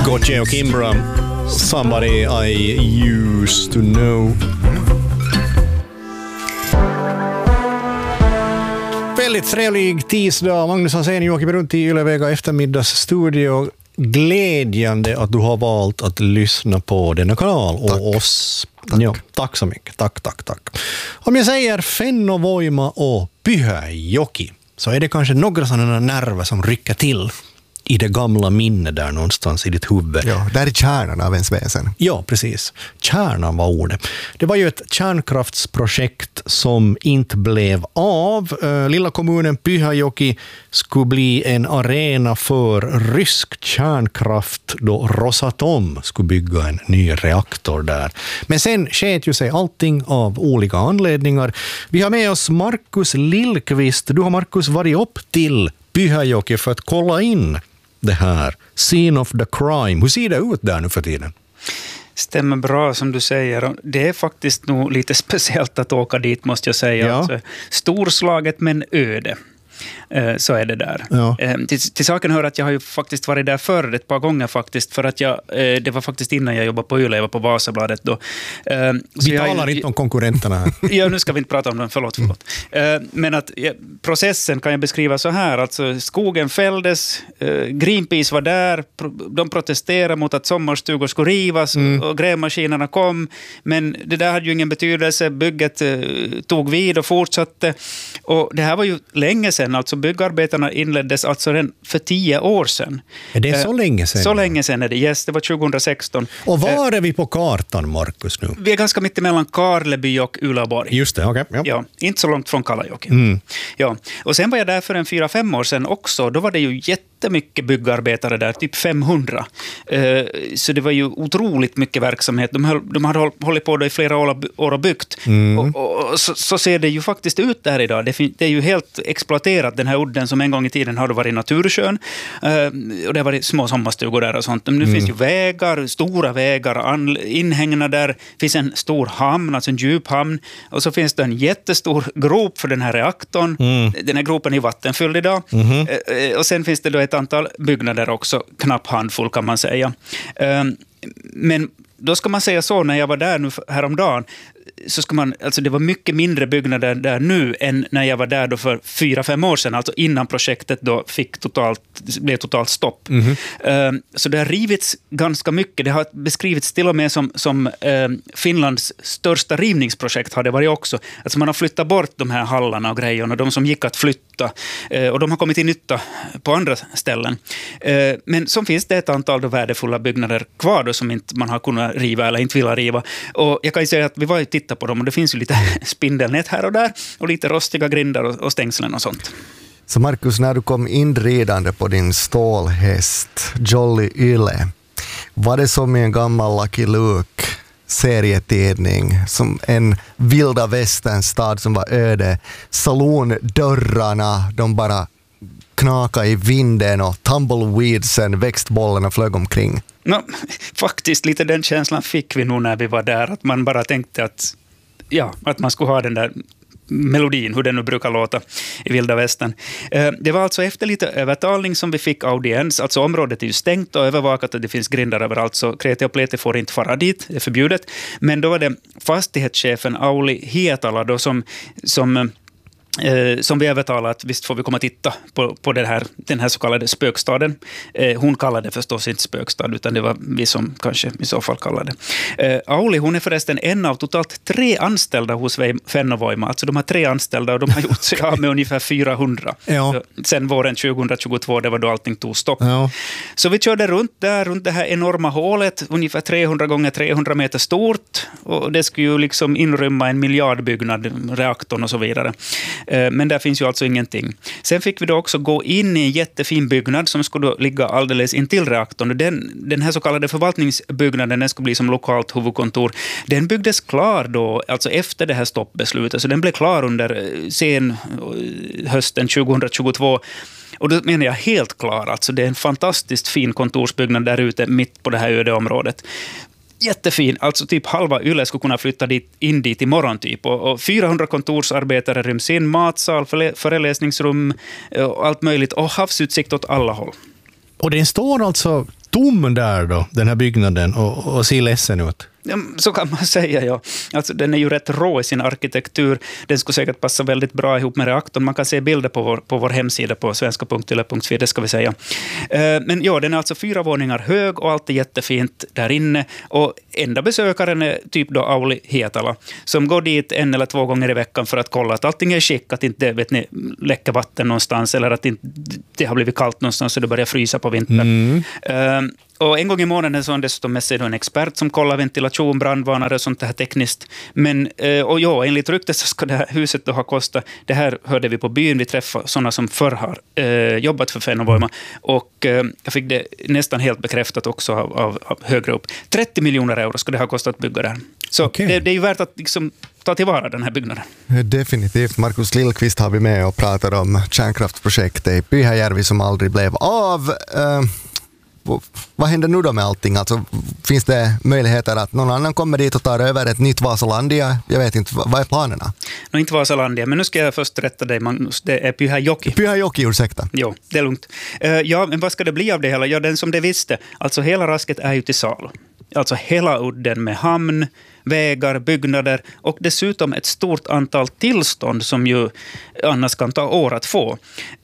Gotye och Kimbra, Somebody I Used to Know. Väldigt trevlig tisdag. Magnus Hansén, Joakim runt i Ylevega eftermiddagsstudio. Glädjande att du har valt att lyssna på denna kanal och tack. Oss. Tack. Ja, tack så mycket. Tack. Om jag säger Fennovoima och Pyhäjoki så är det kanske några sådana nerver som rycker till i det gamla minnet där någonstans i ditt huvud. Ja, där är kärnan av ens väsen. Ja, precis. Kärnan var ordet. Det var ju ett kärnkraftsprojekt som inte blev av. Lilla kommunen Pyhäjoki skulle bli en arena för rysk kärnkraft då Rosatom skulle bygga en ny reaktor där. Men sen sket ju sig allting av olika anledningar. Vi har med oss Markus Lillqvist. Du har, Markus, varit upp till Pyhäjoki för att kolla in det här. Scene of the crime. Hur ser det ut där nu för tiden? Stämmer bra som du säger. Det är faktiskt nog lite speciellt att åka dit, måste jag säga. Ja. Alltså, storslaget men öde. Så är det där. Ja. Till saken hör att jag har ju faktiskt varit där förr ett par gånger faktiskt, för att det var faktiskt innan jag jobbade på Yle, jag var på Vasabladet då. Vi talar inte om konkurrenterna här. Ja, nu ska vi inte prata om dem, förlåt. Men att processen kan jag beskriva så här, alltså skogen fälldes, Greenpeace var där, de protesterade mot att sommarstugor skulle rivas och grävmaskinerna kom, men det där hade ju ingen betydelse, bygget tog vid och fortsatte, och det här var ju länge sedan, alltså byggarbetarna inleddes alltså redan för 10 år sedan. Är det så länge sedan? Så länge sedan är det, yes, det var 2016. Och var är vi på kartan, Markus, nu? Vi är ganska mitt emellan Karleby och Uleåborg. Just det, okej. Okay. Ja, inte så långt från Kalajoki. Ja. Och sen var jag där för 4-5 år sedan också. Då var det ju jättemycket byggarbetare där, typ 500. Så det var ju otroligt mycket verksamhet. De hade hållit på då i flera år och byggt. Och så ser det ju faktiskt ut där idag. Det är ju helt exploaterat, den här udden som en gång i tiden hade varit natursjön. Och det har varit små sommarstugor där och sånt. Men nu finns ju vägar, stora vägar, inhängna där. Finns en stor hamn, alltså en djuphamn. Och så finns det en jättestor grop för den här reaktorn. Den här gropen är vattenfylld idag. Och sen finns det då ett antal byggnader också, knapp handfull kan man säga. Men då ska man säga så, när jag var där nu häromdagen, så ska man, alltså det var mycket mindre byggnader där nu än när jag var där då för 4-5 år sedan, alltså innan projektet då blev totalt stopp. Så det har rivits ganska mycket. Det har beskrivits till och med som Finlands största rivningsprojekt har det varit också. Alltså man har flyttat bort de här hallarna och grejerna, de som gick att flytta, och de har kommit till nytta på andra ställen. Men så finns det ett antal då värdefulla byggnader kvar då som inte man har kunnat riva eller inte vill riva. Och jag kan ju säga att vi var ju titta på dem, och det finns ju lite spindelnät här och där och lite rostiga grindar och stängslen och sånt. Så Markus, när du kom inridande på din stålhäst Jolly Yle, var det som i en gammal Lucky Luke serietidning, som en vilda västernstad som var öde, salondörrarna, de bara knaka i vinden och tumbleweedsen, växtbollarna flög omkring? Faktiskt lite den känslan fick vi nog när vi var där, att man bara tänkte att man skulle ha den där melodin, hur den nu brukar låta i vilda västern. Det var alltså efter lite övertalning som vi fick audiens. Alltså området är ju stängt och övervakat och det finns grindar överallt, så kreti och pleti får inte fara dit, det är förbjudet. Men då var det fastighetschefen Auli Hietala då som vi övertalade att visst får vi komma och titta på den här så kallade spökstaden. Hon kallade det förstås inte spökstad, utan det var vi som kanske i så fall kallade det. Auli, hon är förresten en av totalt 3 anställda hos Fennovoima. Alltså de har 3 anställda och de har gjort sig av med ungefär 400. Ja. Sen våren 2022, det var då allting tog stopp. Ja. Så vi körde runt det här enorma hålet, ungefär 300 gånger 300 meter stort. Och det skulle ju liksom inrymma en miljardbyggnad, reaktorn och så vidare. Men där finns ju alltså ingenting. Sen fick vi då också gå in i en jättefin byggnad som skulle ligga alldeles intill reaktorn. Den här så kallade förvaltningsbyggnaden, den skulle bli som lokalt huvudkontor. Den byggdes klar då, alltså efter det här stoppbeslutet. Så den blev klar under sen hösten 2022. Och då menar jag helt klar, alltså det är en fantastiskt fin kontorsbyggnad där ute mitt på det här ödeområdet. Jättefin, alltså typ halva Yle skulle kunna flytta in dit imorgon typ. Och 400 kontorsarbetare ryms in, matsal, föreläsningsrum och allt möjligt. Och havsutsikt åt alla håll. Och den står alltså tom där då, den här byggnaden, och ser ledsen ut. Ja, så kan man säga, ja. Alltså, den är ju rätt rå i sin arkitektur. Den skulle säkert passa väldigt bra ihop med reaktorn. Man kan se bilder på vår hemsida på svenska.yle.fi, det ska vi säga. Men ja, den är alltså 4 våningar hög och allt är jättefint där inne. Och enda besökaren är typ då Auli Hietala, som går dit 1 eller 2 gånger i veckan för att kolla att allting är skick, att inte läcker vatten någonstans eller att inte det har blivit kallt någonstans så det börjar frysa på vintern. Och en gång i månaden så är det dessutom med sig en expert som kollar ventilation, brandvarnare och sånt här tekniskt. Men, och ja, enligt ryktet så ska det här huset då ha kostat, det här hörde vi på byn, vi träffade sådana som förr har jobbat för Fennovoima. Och jag fick det nästan helt bekräftat också av högre upp. 30 miljoner euro ska det ha kostat att bygga där. Så det är ju värt att liksom ta tillvara den här byggnaden. Definitivt. Markus Lillqvist har vi med och pratar om kärnkraftsprojektet i Pyhäjärvi som aldrig blev av. Vad händer nu då med allting? Alltså, finns det möjligheter att någon annan kommer dit och tar över ett nytt Vasalandia? Jag vet inte, vad är planerna? Inte Vasalandia, men nu ska jag först rätta dig, Magnus. Det är Pyhäjoki. Pyhäjoki, ursäkta. Jo, det är lugnt. Ja, men vad ska det bli av det hela? Ja, den som det visste. Alltså hela rasket är ju till salu. Alltså hela udden med hamn, vägar, byggnader och dessutom ett stort antal tillstånd som ju annars kan ta år att få.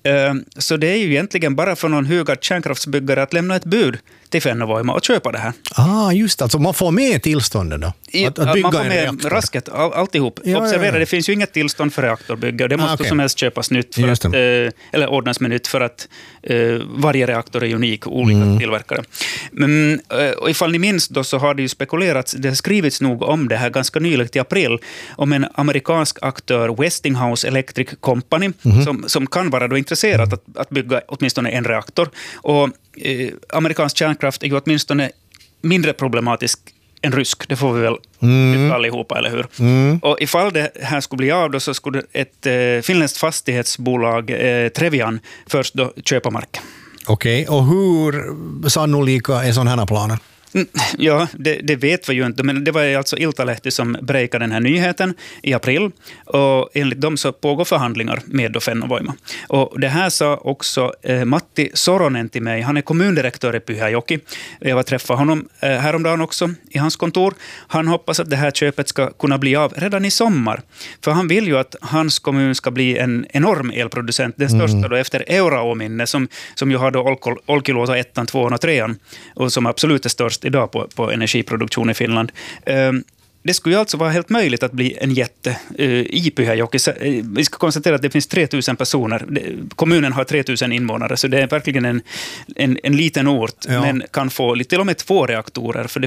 Så det är ju egentligen bara för någon hugad kärnkraftsbyggare att lämna ett bud till Fennovoima och köpa det här. Just alltså man får med tillstånden då? Att bygga man får en med reaktor. Rasket, alltihop. Observera, det finns ju inget tillstånd för reaktorbygge. Det måste som helst köpas nytt för att, eller ordnas med nytt för att varje reaktor är unik, olika tillverkare. Men, och ifall ni minns då så har det ju spekulerats, det har skrivits nog om det här ganska nyligt i april, om en amerikansk aktör, Westinghouse Electric Company, som kan vara då intresserad att bygga åtminstone en reaktor. Och amerikansk kärnkraft är ju åtminstone mindre problematisk än rysk. Det får vi väl allihopa, eller hur? Och ifall det här skulle bli av då så skulle ett finländskt fastighetsbolag, Trevian, först då köpa mark. Okej, och hur sannolika är sådana här planer? Ja, det vet vi ju inte, men det var alltså Iltalehti som breakade den här nyheten i april, och enligt dem så pågår förhandlingar med Fennovoima. Och det här sa också Matti Soronen till mig, han är kommundirektör i Pyhäjoki. Jag var träffade honom häromdagen också i hans kontor. Han hoppas att det här köpet ska kunna bli av redan i sommar, för han vill ju att hans kommun ska bli en enorm elproducent, den största då efter Euraominne som ju har då Olkiluoto 1, 2 och 3 och som absolut är störst idag på energiproduktion i Finland. Det skulle ju alltså vara helt möjligt att bli en jätte i Pyhäjoki. Vi ska konstatera att det finns 3000 personer. Kommunen har 3000 invånare, så det är verkligen en liten ort, men kan få till och med 2 reaktorer, för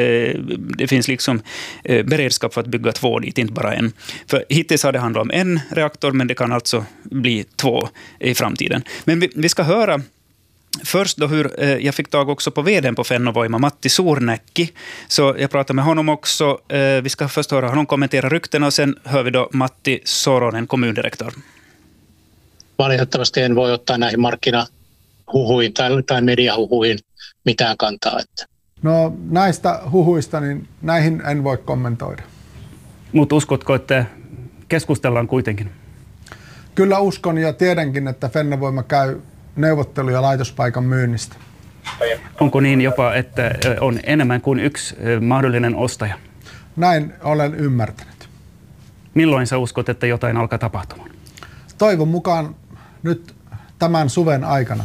det finns liksom beredskap för att bygga 2 dit, inte bara en. För hittills har det handlat om en reaktor, men det kan alltså bli 2 i framtiden. Men vi ska höra först då hur jag fick tag också på vdn på Fennovoima, Matti Suurnäkki. Så jag pratade med honom också. Vi ska först höra honom kommentera ryktena och sen hör vi då Matti Soronen, kommundirektör. Valitettavasti en voi ottaa näihin markkinahuhuihin tai mediahuhuihin mitään kantaa. No näistä huhuista, niin näihin en voi kommentoida. Mutta uskotko, että keskustellaan kuitenkin? Kyllä uskon ja tiedänkin, että Fennovoima käy neuvotteluja laitospaikan myynnistä. Onko niin jopa, että on enemmän kuin yksi mahdollinen ostaja? Näin olen ymmärtänyt. Milloin sä uskot, että jotain alkaa tapahtumaan? Toivon mukaan nyt tämän suven aikana.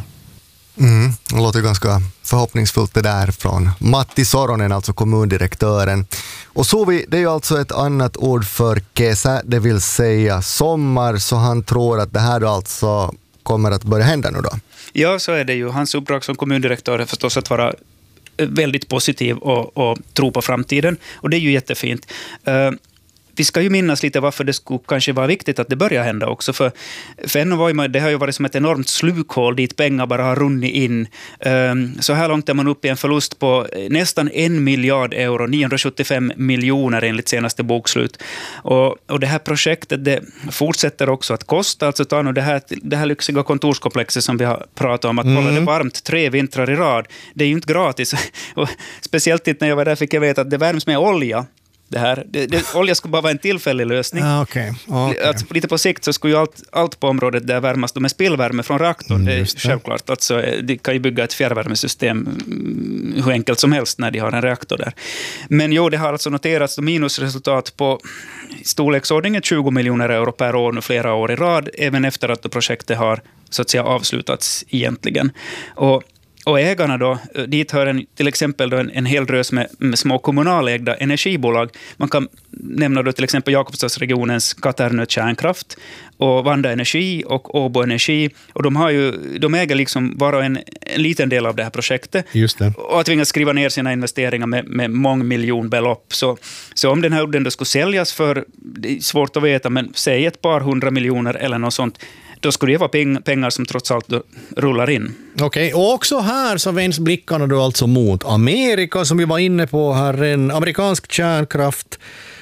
Det låter ganska förhoppningsfullt det där från Matti Soronen, alltså kommundirektören. Och suvi, det är ju alltså ett annat ord för kesä, det vill säga sommar, så han tror att det här alltså kommer att börja hända nu då? Ja, så är det ju. Hans uppdrag som kommundirektör är förstås att vara väldigt positiv och tro på framtiden. Och det är ju jättefint. Vi ska ju minnas lite varför det skulle kanske vara viktigt att det börjar hända också. För Fennovoima, det har ju varit som ett enormt slukhål dit pengar bara har runnit in. Så här långt är man uppe i en förlust på nästan 1 miljard euro, 975 miljoner enligt senaste bokslut. Och det här projektet, det fortsätter också att kosta. Alltså ta nu det här lyxiga kontorskomplexet som vi har pratat om, att hålla det varmt 3 vintrar i rad. Det är ju inte gratis. Och speciellt när jag var där fick jag veta att det värms med olja. det här. Olja skulle bara vara en tillfällig lösning. Okay. Alltså, lite på sikt så skulle ju allt på området där värmas med spillvärme från reaktorn. Det är självklart. Alltså, de kan ju bygga ett fjärrvärmesystem hur enkelt som helst när de har en reaktor där. Men jo, det har alltså noterats minusresultat på storleksordningen 20 miljoner euro per år nu flera år i rad, även efter att projektet har så att säga avslutats egentligen. Och ägarna då, dit hör till exempel då en hel drös med små kommunalägda energibolag. Man kan nämna då till exempel Jakobstadsregionens Katernö Kärnkraft och Vanda Energi och Åbo Energi. Och de äger liksom bara en liten del av det här projektet. Just det. Och att tvingas skriva ner sina investeringar med mångmiljonbelopp. Så om den här udden då skulle säljas för, det är svårt att veta, men säg ett par 100 miljoner eller något sånt, då skulle det vara pengar som trots allt rullar in. Okej, och också här så vänds blickarna då alltså mot Amerika, som vi var inne på här, en amerikansk kärnkraft.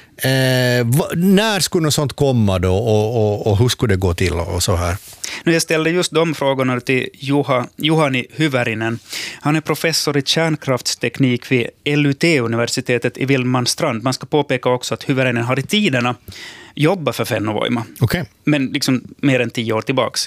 När skulle något sånt komma då och hur skulle det gå till och så här? Nu jag ställde just de frågorna till Juhani Hyvärinen. Han är professor i kärnkraftsteknik vid LUT-universitetet i Vilmanstrand. Man ska påpeka också att Hyvärinen har i tiderna jobba för Fennovoima. Okay. Men liksom mer än 10 år tillbaks.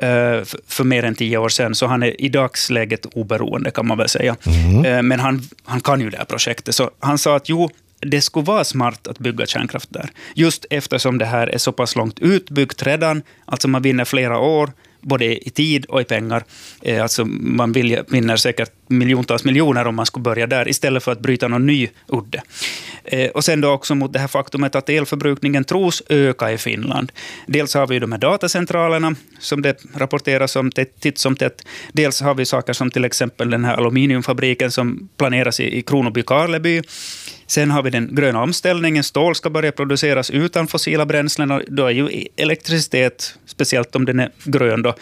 För mer än 10 år sedan. Så han är i dagsläget oberoende kan man väl säga. Men han kan ju det här projektet. Så han sa att det skulle vara smart att bygga kärnkraft där. Just eftersom det här är så pass långt utbyggt redan. Alltså man vinner flera år, både i tid och i pengar. Alltså man vinner säkert miljontals miljoner om man skulle börja där istället för att bryta någon ny udde. Och sen då också mot det här faktumet att elförbrukningen tros öka i Finland. Dels har vi ju de här datacentralerna som det rapporteras om titt som tätt. Dels har vi saker som till exempel den här aluminiumfabriken som planeras i Kronoby-Karleby. Sen har vi den gröna omställningen. Stål ska börja produceras utan fossila bränslen. Och då är ju elektricitet, speciellt om den är grön då,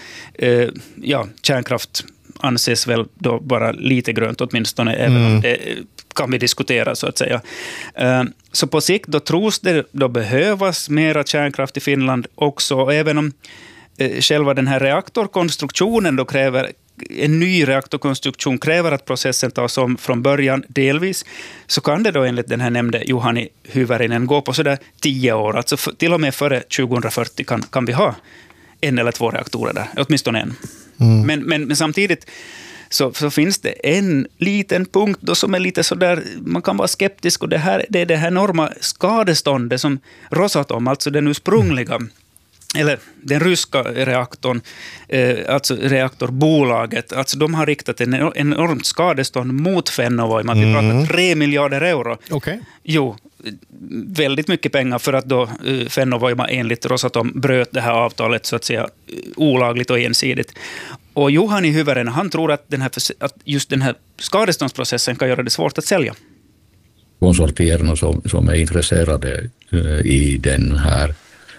kärnkraft anses väl då vara lite grönt åtminstone, även om det kan vi diskutera så att säga. Så på sikt då tros det då behövas mera kärnkraft i Finland också, även om själva den här reaktorkonstruktionen då kräver en ny reaktorkonstruktion kräver att processen tas om från början delvis, så kan det då enligt den här nämnde Juhani Hyvärinen gå på sådär 10 år. Alltså till och med före 2040 kan vi ha 1 eller 2 reaktorer där, åtminstone en. Men samtidigt så finns det en liten punkt då som är lite sådär, man kan vara skeptisk, och det är det här enorma skadeståndet som Rosatom, alltså den ursprungliga eller den ryska reaktorn, alltså reaktorbolaget, alltså de har riktat en enormt skadestånd mot Fennovoima. Vi pratar 3 miljarder euro. Okay. Jo, väldigt mycket pengar för att då Fennovoima enligt Rosatom bröt det här avtalet så att säga olagligt och ensidigt. Och Juhani Hyvärinen, han tror att just den här skadeståndsprocessen kan göra det svårt att sälja. Konsortierna som är intresserade i den här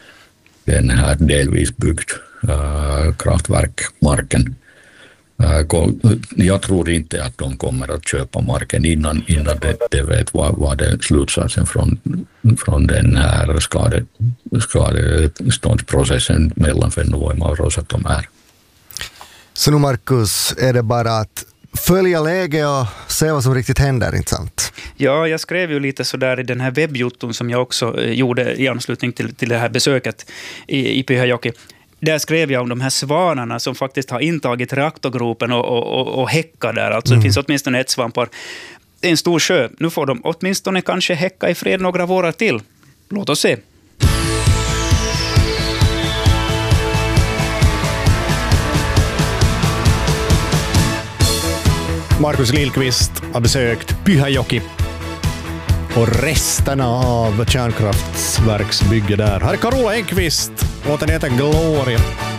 delvis byggd kraftverkmarken. Jag tror inte att de kommer att köpa marken innan de vet vad det slutsatsen från den här skadeståndsprocessen mellan Fennovoima och Rosatom är. Så nu, Markus, är det bara att följa läget och se vad som riktigt händer, inte sant? Ja, jag skrev ju lite sådär i den här webbjotton som jag också gjorde i anslutning till det här besöket i Pyhäjoki. Där skrev jag om de här svanarna som faktiskt har intagit reaktorgropen och häckar där. Alltså det finns åtminstone ett svampar. Det är en stor sjö. Nu får de åtminstone kanske häcka i fred några vårar till. Låt oss se. Markus Lillqvist har besökt Pyhäjoki och resterna av kärnkraftsverksbygge där. Här är Carola Enqvist, låten heter Gloria.